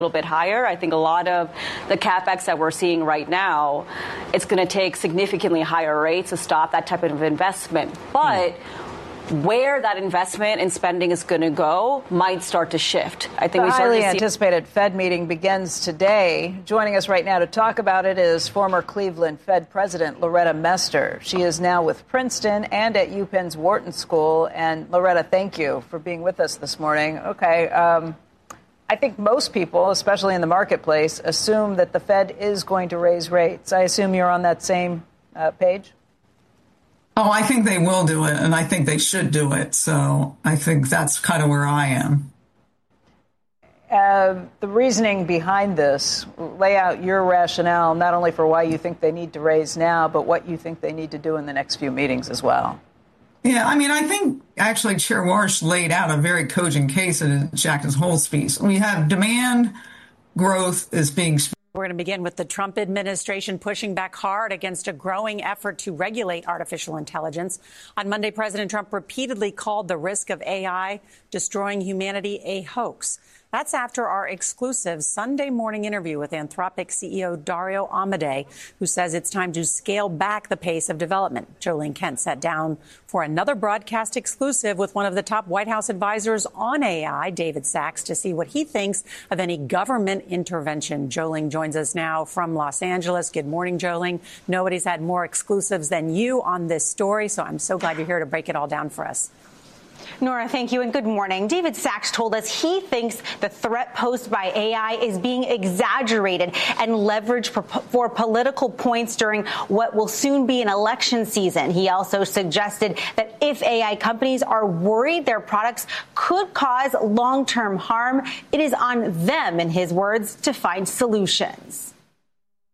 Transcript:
little bit higher. I think a lot of the capex that we're seeing right now, it's going to take significantly higher rates to stop that type of investment. But where that investment and spending is going to go might start to shift. I think the highly anticipated Fed meeting begins today. Joining us right now to talk about it is former Cleveland Fed President Loretta Mester. She is now with Princeton and at UPenn's Wharton School. And Loretta, thank you for being with us this morning. Okay. I think most people, especially in the marketplace, assume that the Fed is going to raise rates. I assume you're on that same page? Oh, I think they will do it, and I think they should do it. So I think that's kind of where I am. The reasoning behind this, lay out your rationale, not only for why you think they need to raise now, but what you think they need to do in the next few meetings as well. Yeah, I mean, I think actually Chair Warsh laid out a very cogent case in Jackson's whole speech. We have demand growth is being. We're going to begin with the Trump administration pushing back hard against a growing effort to regulate artificial intelligence. On Monday, President Trump repeatedly called the risk of AI destroying humanity a hoax. That's after our exclusive Sunday morning interview with Anthropic CEO Dario Amodei, who says it's time to scale back the pace of development. Jolene Kent sat down for another broadcast exclusive with one of the top White House advisors on AI, David Sachs, to see what he thinks of any government intervention. Jolene joins us now from Los Angeles. Good morning, Jolene. Nobody's had more exclusives than you on this story, so I'm so glad you're here to break it all down for us. Nora, thank you and good morning. David Sachs told us he thinks the threat posed by AI is being exaggerated and leveraged for political points during what will soon be an election season. He also suggested that if AI companies are worried their products could cause long-term harm, it is on them, in his words, to find solutions.